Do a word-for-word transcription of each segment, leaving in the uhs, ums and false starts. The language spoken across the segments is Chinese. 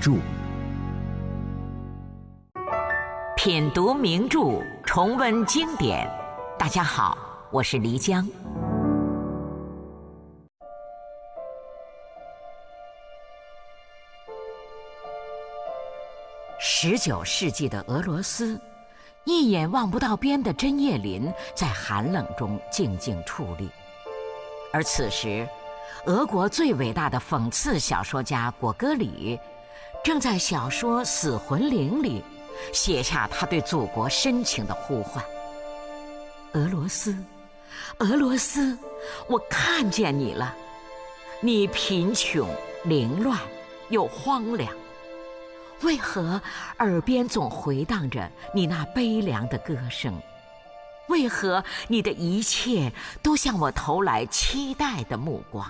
著。 品读名著，重温经典。大家好，我是黎江。十九世纪的俄罗斯，一眼望不到边的针叶林在寒冷中静静矗立，而此时，俄国最伟大的讽刺小说家果戈里，正在小说《死魂灵》里写下他对祖国深情的呼唤：俄罗斯，俄罗斯，我看见你了，你贫穷、凌乱又荒凉，为何耳边总回荡着你那悲凉的歌声？为何你的一切都向我投来期待的目光？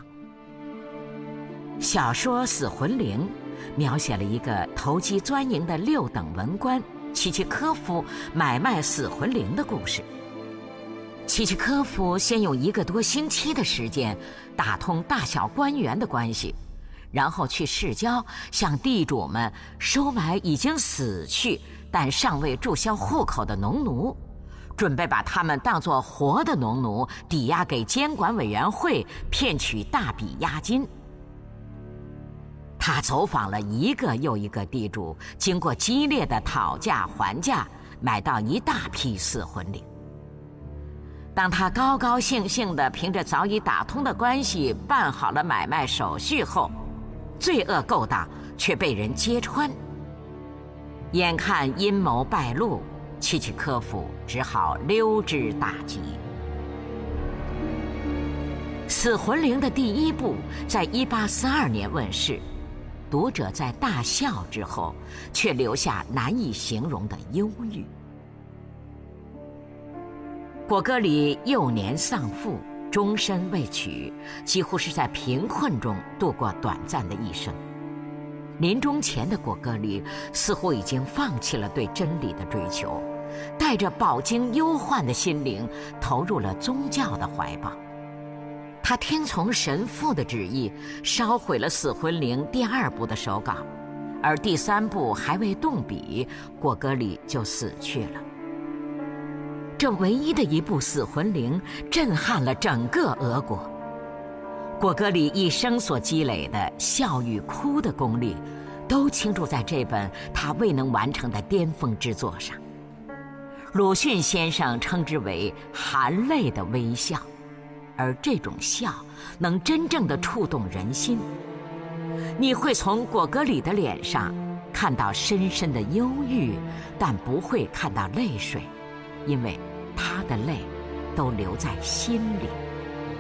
小说《死魂灵》描写了一个投机钻营的六等文官契契科夫买卖死魂灵的故事。契契科夫先用一个多星期的时间打通大小官员的关系，然后去市郊向地主们收买已经死去但尚未注销户口的农奴，准备把他们当作活的农奴抵押给监管委员会，骗取大笔押金。他走访了一个又一个地主，经过激烈的讨价还价，买到一大批死魂灵。当他高高兴兴地凭着早已打通的关系办好了买卖手续后，罪恶勾当却被人揭穿。眼看阴谋败露，契契科夫只好溜之大吉。死魂灵的第一部在一八四二年问世，读者在大笑之后，却留下难以形容的忧郁。果戈里幼年丧父，终身未娶，几乎是在贫困中度过短暂的一生。临终前的果戈里似乎已经放弃了对真理的追求，带着饱经忧患的心灵投入了宗教的怀抱。他听从神父的旨意，烧毁了《死魂灵》第二部的手稿，而第三部还未动笔，果戈里就死去了。这唯一的一部《死魂灵》震撼了整个俄国。果戈里一生所积累的笑与哭的功力，都倾注在这本他未能完成的巅峰之作上。鲁迅先生称之为含泪的微笑，而这种笑能真正地触动人心。你会从果戈里的脸上看到深深的忧郁，但不会看到泪水，因为他的泪都流在心里。